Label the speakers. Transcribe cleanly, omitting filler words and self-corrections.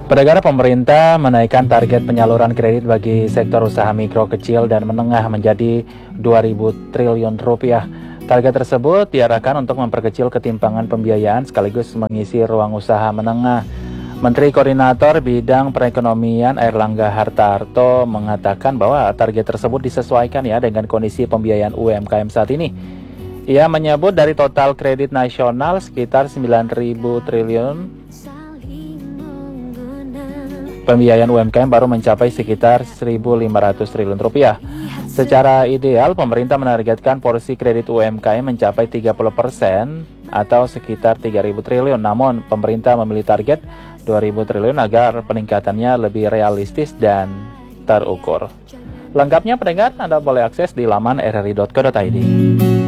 Speaker 1: Pendengar, pemerintah menaikkan target penyaluran kredit bagi sektor usaha mikro, kecil, dan menengah menjadi 2.000 triliun rupiah. Target tersebut diarahkan untuk memperkecil ketimpangan pembiayaan sekaligus mengisi ruang usaha menengah. Menteri Koordinator Bidang Perekonomian Airlangga Hartarto mengatakan bahwa target tersebut disesuaikan dengan kondisi pembiayaan UMKM saat ini. Ia menyebut dari total kredit nasional sekitar 9.000 triliun, pembiayaan UMKM baru mencapai sekitar 1.500 triliun rupiah. Secara ideal, pemerintah menargetkan porsi kredit UMKM mencapai 30% atau sekitar 3.000 triliun. Namun, pemerintah memilih target 2.000 triliun agar peningkatannya lebih realistis dan terukur. Lengkapnya pendengar, Anda boleh akses di laman rri.co.id.